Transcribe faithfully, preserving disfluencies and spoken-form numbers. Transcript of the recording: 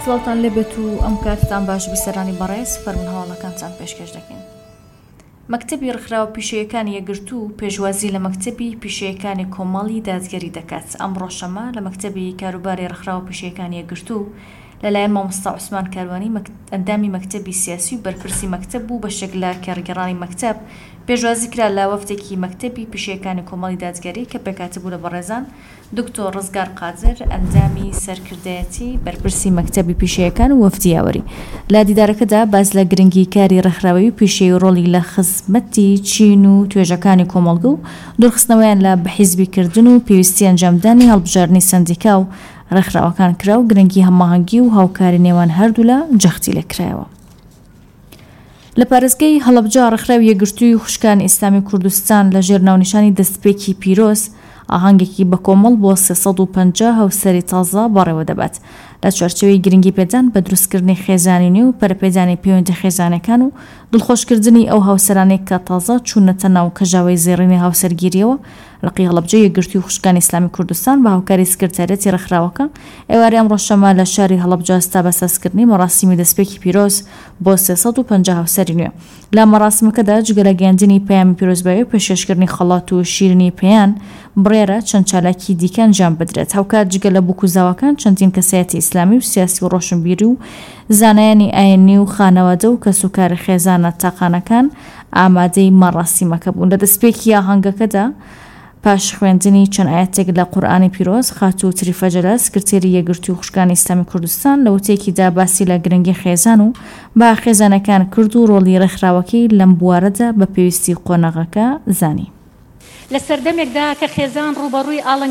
سڵاوتان لێبێت و ئەم کاتتان باش بیسەرانی بەڕێز فەرمون هەواڵەکانتان پێشکەش دەکەین. مەکتەبی ڕخراوە پیشەیەکانی یەکگرتو و پێشوازی لە مەکتەبی پیشەیەکانی کۆمەڵی دادگەری دەکات. ئەمڕۆ شەمە لە مەکتەبی کاروباری ڕخراوە پیشەیەکانی یەکگرتو لەلایەن مامۆستا عوسمان کاروانی ئەندامی مەکتەبی سیاسی و بەرپرسی مەکتەب بوو بەشێک لە کارگەڕانی مەکتەب پێشوازی کرا لە وەفتێکی مەکتەبی پیشەیەکانی کۆمەڵی دادگەری کە پێکاتبوو لە بەڕێزان دکتۆر ڕزگار قادر ئەندامی سەرکردایەتی بەرپرسی مەکتەبی پیشەیەکان و وەفدی یاوەری. لە دیدارەکەدا باز لە گرنگی کاری ڕێکخراوەی و پیشەی و ڕۆڵی لە خزمەتی چین و توێژەکانی کۆمەڵگە و دوورخستنەوەیان لە بەحیزبیکردن و پێویستی ئەنجامدانی هەڵبژاردننی سەندیکا و ڕێکخراوەکان کرا و گرنگی هەماهەنگی و هاوکاری نێوان هەردوو لە جەختی لێکرایەوە. لە پارێزگای هەڵەبجە ڕێکخراوی یەکگرتووی خوشکانی ئیسلامی کوردستان لە ژێر ناونیشانی دەستپێکی پیرۆز ئاهەنگێکی بە کۆمەڵ بۆ سێسەد و پەنجا هاوسەری تازە بەڕێوە دەبات لە چوارچێوەی گرنگی پێدان بە دروستکردنی خێزانی نوێ و پەرەپێدانی پەیوەندی خێزانەکان و دڵخۆشکردنی ئەو هاوسەرانەی کە تازە چوونەتە ناو کەژاوەی زێڕینی هاوسەرگیریەوە. ڕقی هەڵەبجە یەکگرتووی خوشکانی ئیسلامی کوردستان بە هاوکاری سکرتارەتی ڕێکخراوەکە ئێوارەی ئەمڕۆ شەمە لە شاری هەڵەبجە هەستا بەسەسکردنی مەراسیمی دەستپێکی پیرۆز بۆ سێسەد و پەنجا هاوسەری نوێ. لە مەراسمەکەدا جگە لە گەیاندنی پەیامی پیرۆزبایی و پێشکەشکردنی خەڵات و شیرنی پێیان بڕێرە چەند چالاکی دیکە ئەنجام بدرێت. هاوکات جگە لە بووکوزاوەکان چەندین کەسایەتی ئیسلامی و سیاسی و ڕۆشنبیری و زانایانی ئاینی و خانەوادە و کەسوکاری خێزانە تاقانەکان ئامادەی مەراسیمەکە بوون. لە دەستپێکی ئاهەنگەکەدا پاش خوێندنی چەند ئاەتێک لە قورئانی پیرۆز خات و تریفە جەلال سکرتێری یەکگرتووی خوشکانی ئیسلامی کوردستان لە وتەیەکیدا باسی لە گرنگی خێزان و با خێزانەکان کرد و ڕۆڵی ڕێکخراوەکەی لەم بوارەدا بە پێویستی قۆناغەکە زانی. لە سەردەمێکدا کە خێزان ڕوبەڕووی ئاڵنگ